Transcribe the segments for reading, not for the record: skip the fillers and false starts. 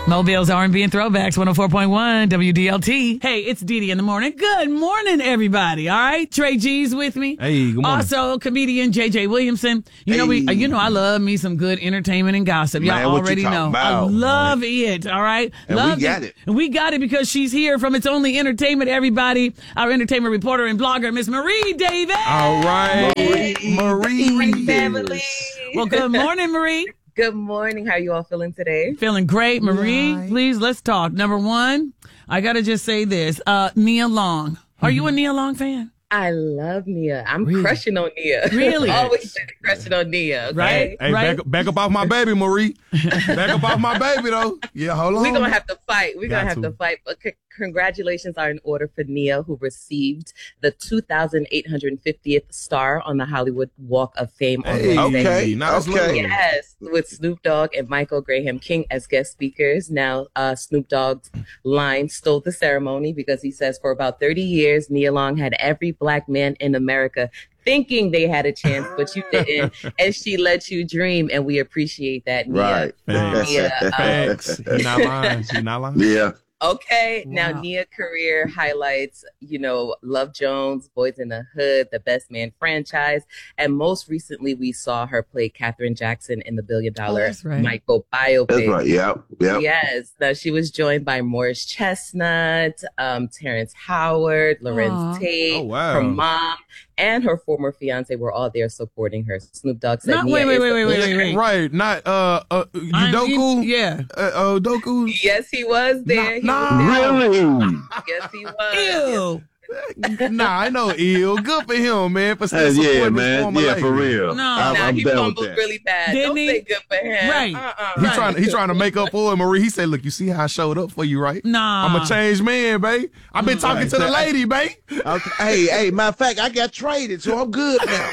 Mobile's R&B and Throwbacks, 104.1 WDLT. Hey, it's Dee Dee in the morning. Good morning, everybody. All right, Trey G's with me. Hey, good morning. Also, comedian JJ Williamson. You know, I love me some good entertainment and gossip. Y'all already know. About? I love it. All right, And love we got it. And we got it because she's here from It's Only Entertainment. Everybody, our entertainment reporter and blogger, Miss Marie Davis. All right, Marie. Family. Well, good morning, Marie. Good morning. How are you all feeling today? Feeling great, Marie. Please, let's talk. Number one, I gotta just say this. Nia Long. Are you a Nia Long fan? I love Nia. I'm crushing on Nia. Really? Always been crushing on Nia. Okay? Right? Hey, Right. back up off my baby, Marie. Back up off my baby, though. Yeah, hold on. We're going to have to fight. We're Got going to have to fight. But congratulations are in order for Nia, who received the 2,850th star on the Hollywood Walk of Fame on Hey, Wednesday. nice Okay. look. Yes, with Snoop Dogg and Michael Graham King as guest speakers. Now, Snoop Dogg's line stole the ceremony because he says for about 30 years, Nia Long had every black man in America thinking they had a chance, but you didn't. And she let you dream, and we appreciate that, Nia. Right. Nia, Facts. She's not lying. She's not lying. Yeah. Okay, Wow. now Nia career highlights, Love Jones, Boys in the Hood, The Best Man franchise, and most recently we saw her play Katherine Jackson in the $1 Billion that's right. Michael biopic. That's right. Yep. Yes. Now she was joined by Morris Chestnut, Terrence Howard, Lorenz Aw. Tate, Oh, wow. her mom, and her former fiance were all there supporting her. Snoop Dogg said, Not, Nia wait. is Wait. Right. Not Udoku. Yeah. Udoku. Yes, he was there. He Nah. was there. Really? Yes, he was. Ew. Nah, I know ill. Good for him, man. For still Yeah, supporting his man. former Yeah, lady. for real. No. I'm Now he down with fumbled that. really bad. Didn't Don't he? say good for him. Right. He's trying to make up for it, Marie. He said, "Look, you see how I showed up for you, right? Nah. I'm a changed man, babe. I've been talking to the lady, babe. Okay. Hey, matter of fact, I got traded, so I'm good now.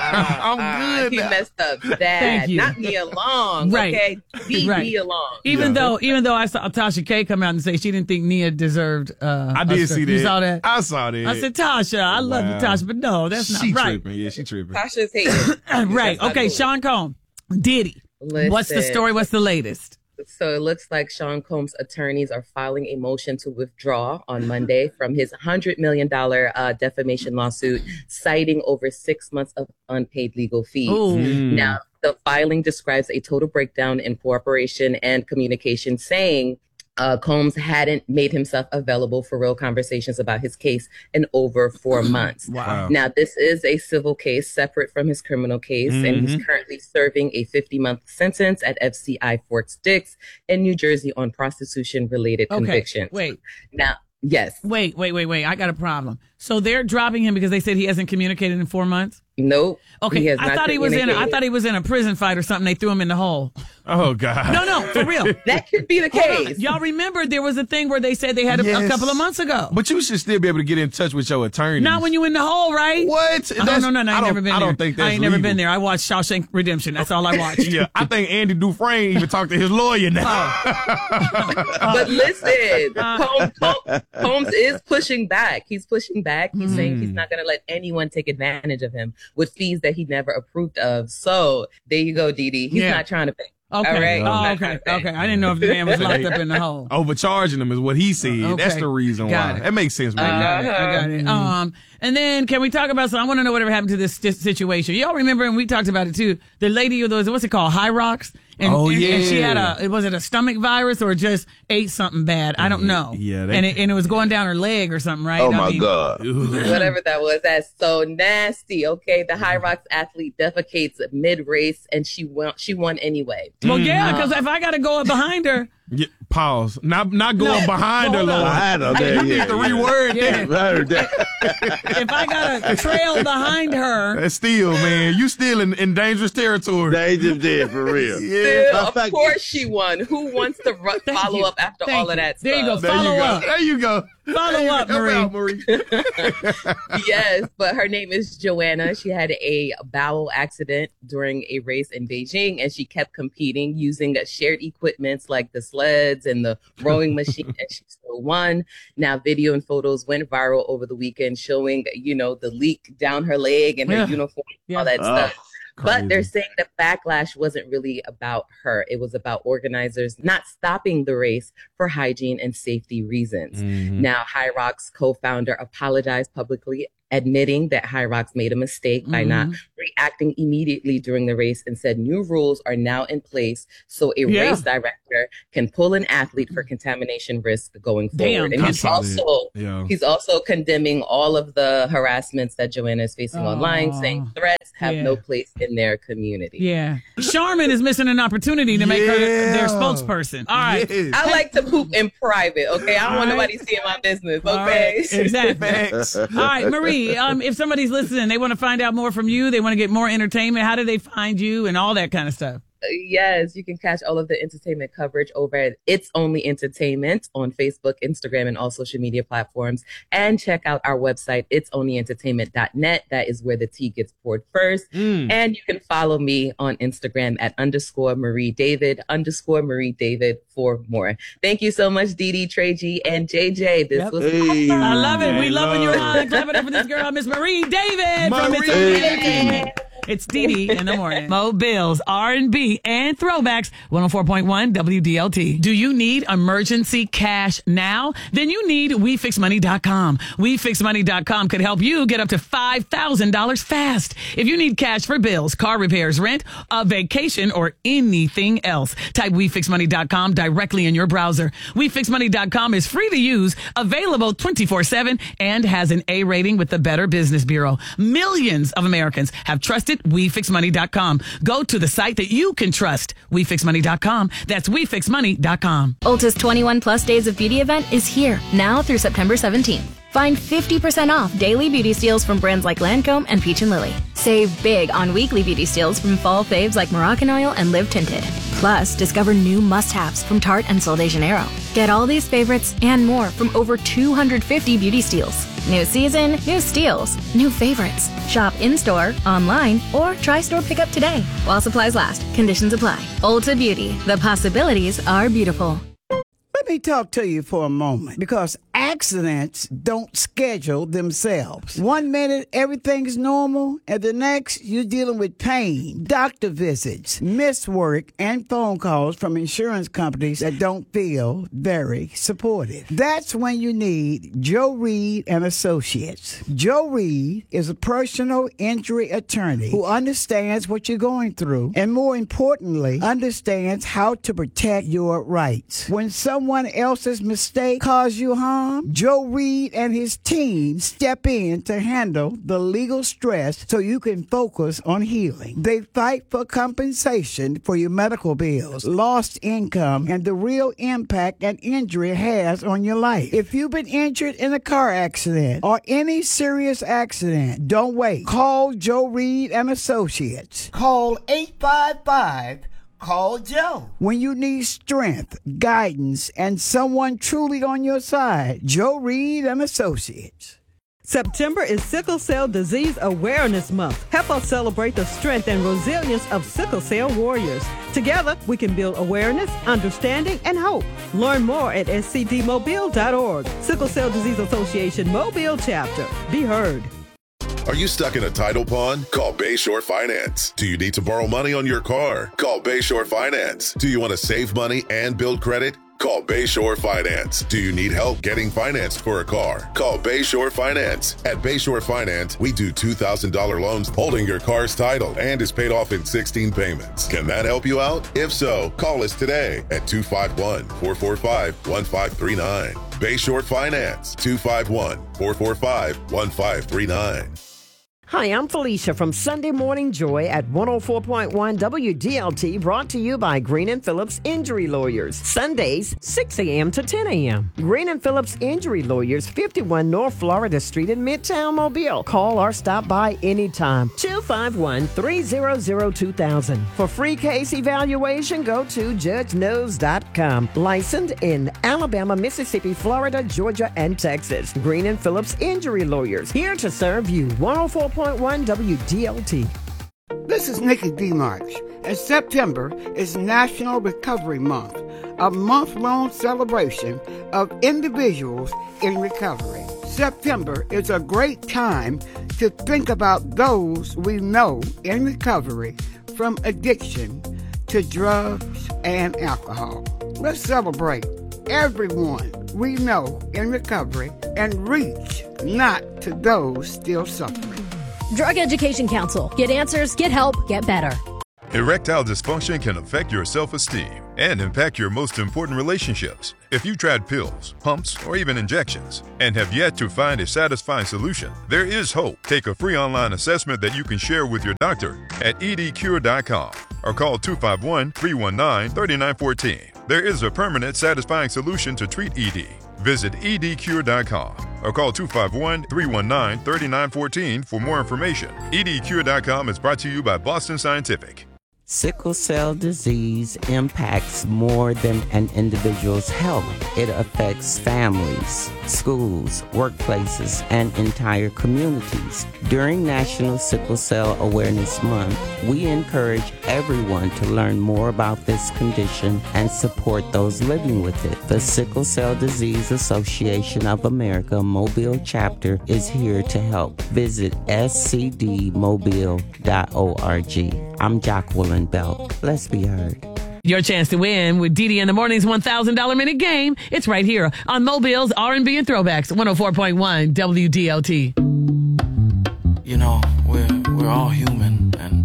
I'm good He now." messed up Thank bad. you. Not Nia Long. Right. Okay. Right. Nia Long. Even though I saw Tasha K come out and say she didn't think Nia deserved. I did see that. You saw that? I saw that. I said, Tasha, I love you, Wow. Tasha, but no, that's not she right. tripping. Yeah, she tripping. Tasha's hating. Right. That's not Okay, cool. Sean Combs. Diddy. What's the Listen. story? What's the latest? So it looks like Sean Combs' attorneys are filing a motion to withdraw on Monday from his $100 million defamation lawsuit, citing over 6 months of unpaid legal fees. Ooh. Now, the filing describes a total breakdown in cooperation and communication, saying Combs hadn't made himself available for real conversations about his case in over 4 months. Wow. Now, this is a civil case separate from his criminal case, and he's currently serving a 50-month sentence at FCI Fort Dix in New Jersey on prostitution-related Okay. convictions. Wait. Now, yes. Wait. I got a problem. So they're dropping him because they said he hasn't communicated in 4 months? Nope. Okay. He has I not thought he was communicated. in a prison fight or something. They threw him in the hole. Oh God. No, for real. That could be the Hold on. case. Y'all remember there was a thing where they said they had a Yes. couple of months ago. But you should still be able to get in touch with your attorney. Not when you in the hole, right? What? No, I ain't never been there. I don't think that's I ain't never legal. been there. I watched Shawshank Redemption. That's all I watched. Yeah, I think Andy Dufresne even talked to his lawyer now. But listen, Combs is pushing back. He's pushing back. He's saying he's not going to let anyone take advantage of him with fees that he never approved of. So there you go, Dee Dee. He's Yeah. not trying to pay. Okay. All right? Oh, Not okay. trying to pay. Okay. I didn't know if the man was locked up in the hole. Overcharging him is what he said. Okay. That's the reason Got why. it. That makes sense, I man. got it. And then can we talk about I want to know whatever happened to this situation. Y'all remember, and we talked about it too, the lady who was, what's it called? High Rocks? And, Oh, and she yeah. had was it a stomach virus or just ate something bad? I don't know. Yeah, and it was going down her leg or something, right? Oh I my mean, God. Whatever that was, that's so nasty. Okay, the High Rocks athlete defecates mid-race, and she won anyway. Well, yeah, because if I got to go up behind her, Yeah, pause. Not going behind her, hold on. Lord. Behind her, there, You need yeah, to yeah. reword Yeah. that. I heard that. if I got to trail behind her, That's still, man. You still in dangerous territory. They just did for real. Yeah. Still, Matter of of fact- course she won. Who wants to Thank follow you. up after Thank all of you. that stuff? There you go. There you Follow go. up. There you go. Follow There you up, go. Help Marie. out, Marie. Yes, but her name is Joanna. She had a bowel accident during a race in Beijing, and she kept competing using shared equipments like the sleds and the rowing machine, and she still won. Now, video and photos went viral over the weekend showing, the leak down her leg and her Yeah. uniform, Yeah. all that Oh. stuff. But they're saying the backlash wasn't really about her. It was about organizers not stopping the race for hygiene and safety reasons. Now, High Rocks co-founder apologized publicly, admitting that High Rocks made a mistake by not reacting immediately during the race, and said new rules are now in place so a race director can pull an athlete for contamination risk going forward. And he's also condemning all of the harassments that Joanna is facing online, saying threats have no place in their community. Yeah. Charmin is missing an opportunity to make her their spokesperson. All right. I like to poop in private, okay? I don't want nobody seeing my business, okay? Right. Exactly. All right, Marie, if somebody's listening, they want to find out more from you, they want to get more entertainment, how do they find you and all that kind of stuff? Yes, you can catch all of the entertainment coverage over at It's Only Entertainment on Facebook, Instagram, and all social media platforms. And check out our website, itsonlyentertainment.net. That is where the tea gets poured first. And you can follow me on Instagram at _Marie David for more. Thank you so much, Dee, Trey G, and JJ. This was awesome. I love it. We love when you're on. Clap it up for this girl, Miss Marie David from It's Only Entertainment. It's Dee in the morning. Mo Bills, R&B, and throwbacks. 104.1 WDLT. Do you need emergency cash now? Then you need WeFixMoney.com. WeFixMoney.com could help you get up to $5,000 fast. If you need cash for bills, car repairs, rent, a vacation, or anything else, type WeFixMoney.com directly in your browser. WeFixMoney.com is free to use, available 24/7, and has an A rating with the Better Business Bureau. Millions of Americans have trusted WeFixMoney.com. Go to the site that you can trust. WeFixMoney.com. That's WeFixMoney.com. Ulta's 21 plus days of beauty event is here now through September 17th. Find 50% off daily beauty steals from brands like Lancome and Peach & Lily. Save big on weekly beauty steals from fall faves like Moroccan Oil and Live Tinted. Plus, discover new must-haves from Tarte and Sol de Janeiro. Get all these favorites and more from over 250 beauty steals. New season, new steals, new favorites. Shop in-store, online, or try store pickup today. While supplies last, conditions apply. Ulta Beauty. The possibilities are beautiful. Let me talk to you for a moment, because accidents don't schedule themselves. 1 minute, everything's normal, and the next, you're dealing with pain, doctor visits, missed work, and phone calls from insurance companies that don't feel very supportive. That's when you need Joe Reed and Associates. Joe Reed is a personal injury attorney who understands what you're going through, and more importantly, understands how to protect your rights. When someone else's mistake cause you harm, Joe Reed and his team step in to handle the legal stress so you can focus on healing. They fight for compensation for your medical bills, lost income, and the real impact an injury has on your life. If you've been injured in a car accident or any serious accident, don't wait. Call Joe Reed and Associates. Call 855 Call Joe. When you need strength, guidance, and someone truly on your side, Joe Reed and Associates. September is Sickle Cell Disease Awareness Month. Help us celebrate the strength and resilience of sickle cell warriors. Together, we can build awareness, understanding, and hope. Learn more at scdmobile.org. Sickle Cell Disease Association Mobile Chapter. Be heard. Are you stuck in a title pond? Call Bayshore Finance. Do you need to borrow money on your car? Call Bayshore Finance. Do you want to save money and build credit? Call Bayshore Finance. Do you need help getting financed for a car? Call Bayshore Finance. At Bayshore Finance, we do $2,000 loans holding your car's title and is paid off in 16 payments. Can that help you out? If so, call us today at 251-445-1539. Bayshore Finance, 251-445-1539. Hi, I'm Felicia from Sunday Morning Joy at 104.1 WDLT, brought to you by Green & Phillips Injury Lawyers. Sundays, 6 a.m. to 10 a.m. Green & Phillips Injury Lawyers, 51 North Florida Street in Midtown Mobile. Call or stop by anytime. 251-300-2000. For free case evaluation, go to judgeknows.com. Licensed in Alabama, Mississippi, Florida, Georgia, and Texas. Green & Phillips Injury Lawyers, here to serve you. 104.1 WDLT. This is Nikki DeMarch, and September is National Recovery Month, a month-long celebration of individuals in recovery. September is a great time to think about those we know in recovery from addiction to drugs and alcohol. Let's celebrate everyone we know in recovery and reach not to those still suffering. Drug Education Council. Get answers, get help, get better. Erectile dysfunction can affect your self-esteem and impact your most important relationships. If you tried pills, pumps, or even injections and have yet to find a satisfying solution, there is hope. Take a free online assessment that you can share with your doctor at edcure.com or call 251-319-3914. There is a permanent, satisfying solution to treat ED. Visit edcure.com or call 251-319-3914 for more information. edcure.com is brought to you by Boston Scientific. Sickle cell disease impacts more than an individual's health. It affects families, schools, workplaces, and entire communities. During National Sickle Cell Awareness Month, we encourage everyone to learn more about this condition and support those living with it. The Sickle Cell Disease Association of America Mobile chapter is here to help. Visit scdmobile.org. I'm Jacqueline Belt. Let's be heard. Your chance to win with Dee Dee in the Morning's $1,000 minute game. It's right here on Mobile's R&B and Throwbacks, 104.1 WDLT. You know, we're all human, and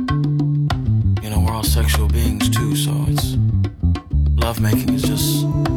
you know, we're all sexual beings too, so it's lovemaking is just